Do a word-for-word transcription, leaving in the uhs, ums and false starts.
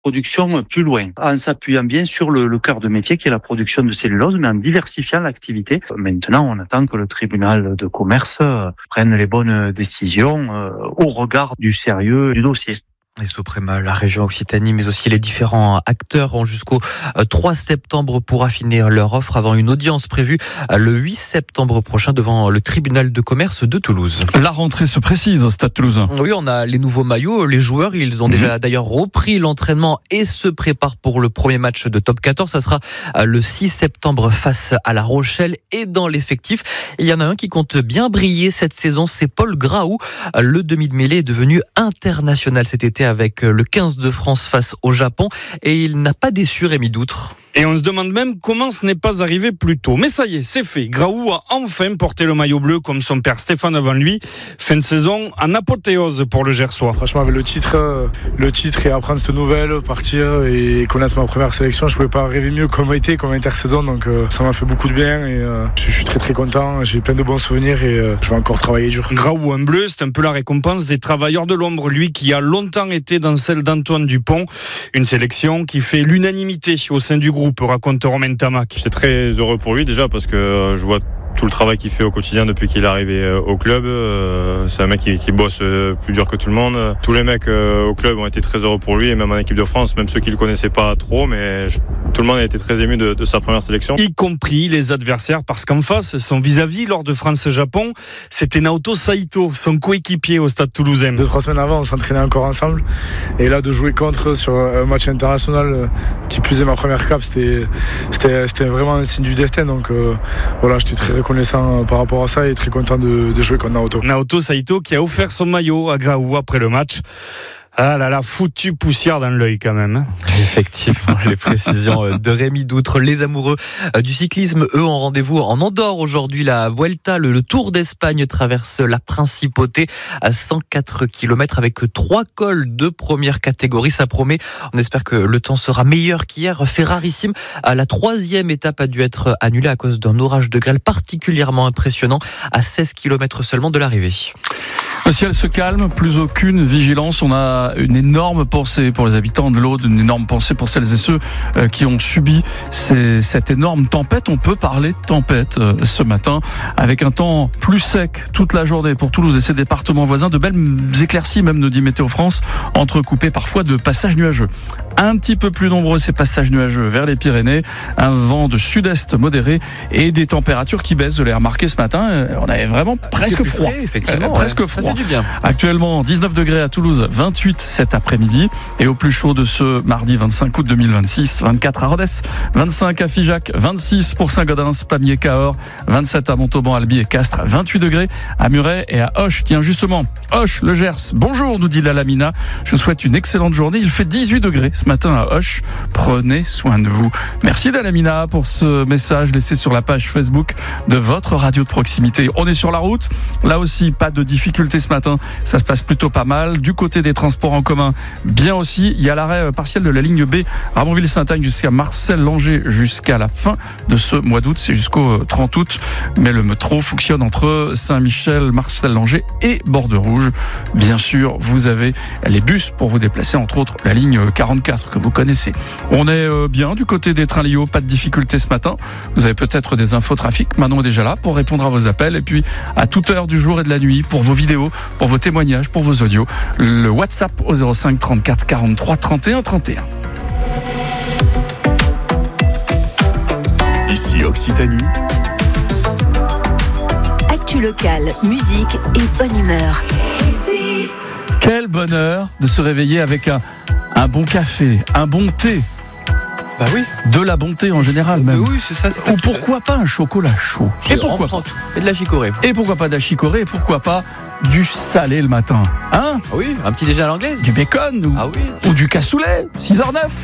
production plus loin, en s'appuyant bien sur le, le cœur de métier qui est la production de cellulose, mais en diversifiant l'activité. Maintenant, on attend que le tribunal de commerce prenne les bonnes décisions euh, au regard du sérieux du dossier. Et Soprema, la région Occitanie, mais aussi les différents acteurs ont jusqu'au trois septembre pour affiner leur offre avant une audience prévue le huit septembre prochain devant le tribunal de commerce de Toulouse. La rentrée se précise au Stade Toulousain. Oui, on a les nouveaux maillots. Les joueurs, ils ont mmh. déjà d'ailleurs repris l'entraînement et se préparent pour le premier match de Top quatorze. Ça sera le six septembre face à La Rochelle. Et dans l'effectif, il y en a un qui compte bien briller cette saison, c'est Paul Graou. Le demi de mêlée est devenu international cet été avec le quinze de France face au Japon et il n'a pas déçu Rémi Doutre. Et on se demande même comment ce n'est pas arrivé plus tôt. Mais ça y est, c'est fait. Graou a enfin porté le maillot bleu comme son père Stéphane avant lui. Fin de saison en apothéose pour le Gersois. Franchement, avec le titre, le titre et apprendre cette nouvelle, partir et connaître ma première sélection, je ne pouvais pas rêver mieux comme été, comme intersaison. Donc euh, ça m'a fait beaucoup de bien et euh, je suis très très content. J'ai plein de bons souvenirs et euh, je vais encore travailler dur. Graou en bleu, c'est un peu la récompense des travailleurs de l'ombre. Lui qui a longtemps été dans celle d'Antoine Dupont. Une sélection qui fait l'unanimité au sein du groupe. Raconte Romain Tamac. J'étais très heureux pour lui déjà parce que je vois tout le travail qu'il fait au quotidien depuis qu'il est arrivé au club. C'est un mec qui, qui bosse plus dur que tout le monde. Tous les mecs au club ont été très heureux pour lui et même en équipe de France, même ceux qui le connaissaient pas trop, mais je, tout le monde a été très ému de, de sa première sélection. Y compris les adversaires parce qu'en face, son vis-à-vis lors de France-Japon, c'était Naoto Saito, son coéquipier au Stade Toulousain. Deux, trois semaines avant, on s'entraînait encore ensemble et là de jouer contre sur un match international qui plus est ma première cape, c'était, c'était, c'était vraiment un signe du destin. Donc euh, voilà, j'étais très reconnaissant par rapport à ça et très content de, de jouer contre Naoto. Naoto Saito qui a offert son maillot à Graou après le match. Ah là là, foutu poussière dans l'œil quand même. Effectivement, les précisions de Rémi Doutre. Les amoureux du cyclisme, eux, ont rendez-vous en Andorre aujourd'hui. La Vuelta, le, le Tour d'Espagne traverse la Principauté à cent quatre kilomètres avec trois cols de première catégorie. Ça promet. On espère que le temps sera meilleur qu'hier. Ferrarissime, la troisième étape a dû être annulée à cause d'un orage de grêle particulièrement impressionnant à seize kilomètres seulement de l'arrivée. Le ciel se calme, plus aucune vigilance. On a une énorme pensée pour les habitants de l'Aude, une énorme pensée pour celles et ceux qui ont subi ces, cette énorme tempête. On peut parler de tempête ce matin, avec un temps plus sec toute la journée pour Toulouse et ses départements voisins. De belles éclaircies, même nous dit Météo France, entrecoupées parfois de passages nuageux. Un petit peu plus nombreux ces passages nuageux vers les Pyrénées, un vent de sud-est modéré et des températures qui baissent. Vous l'avez remarqué ce matin, on avait vraiment presque froid. Frais, effectivement, euh, presque ouais. froid. Du bien. Actuellement dix-neuf degrés à Toulouse, vingt-huit cet après-midi et au plus chaud de ce mardi vingt-cinq août deux mille vingt-six, vingt-quatre à Rodez, vingt-cinq à Figeac, vingt-six pour Saint-Gaudens, Pamiers, Cahors, vingt-sept à Montauban, Albi et Castres, vingt-huit degrés à Muret et à Auch. Tiens justement, Auch, le Gers. Bonjour, nous dit la Lamina. Je vous souhaite une excellente journée. Il fait dix-huit degrés ce matin à Auch. Prenez soin de vous. Merci Dalamina pour ce message laissé sur la page Facebook de votre radio de proximité. On est sur la route. Là aussi, pas de difficultés ce matin. Ça se passe plutôt pas mal. Du côté des transports en commun, bien aussi. Il y a l'arrêt partiel de la ligne B, Ramonville-Saint-Agne jusqu'à Marcel-Langer jusqu'à la fin de ce mois d'août. C'est jusqu'au trente août. Mais le métro fonctionne entre Saint-Michel, Marcel-Langer et Bordeaux-Rouge. Bien sûr, vous avez les bus pour vous déplacer, entre autres la ligne quarante-quatre que vous connaissez. On est bien du côté des trains Lio, pas de difficulté ce matin. Vous avez peut-être des infos trafic. Manon est déjà là pour répondre à vos appels. Et puis, à toute heure du jour et de la nuit, pour vos vidéos, pour vos témoignages, pour vos audios, le WhatsApp au zéro cinq trente-quatre quarante-trois trente et un trente et un. Ici Occitanie. Actu locale, musique et bonne humeur. Quel bonheur de se réveiller avec un, un bon café, un bon thé. Bah oui. De la bonté en général même. Mais oui, c'est ça, c'est ça. Ou pourquoi pas un chocolat chaud. Et pourquoi pas Et de la chicorée. Et pourquoi pas de la chicorée. Et pourquoi pas du salé le matin. Hein ? Ah oui, un petit déjeuner à l'anglaise. Du bacon ou, ah oui. ou du cassoulet. six heures neuf.